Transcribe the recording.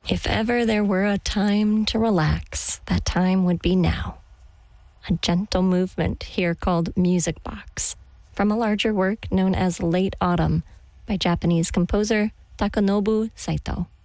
If ever there were a time to relax, that time would be now. A gentle movement here called Music Box, from a larger work known as Late Autumn by Japanese composer Takanobu Saito.